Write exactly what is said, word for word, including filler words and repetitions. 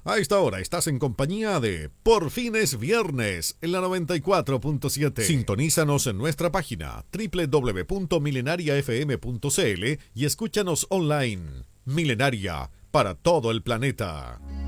A esta hora estás en compañía de Por fin es viernes en la noventa y cuatro punto siete. Sintonízanos en nuestra página doble u doble u doble u punto milenaria f m punto c l y escúchanos online. Milenaria, para todo el planeta.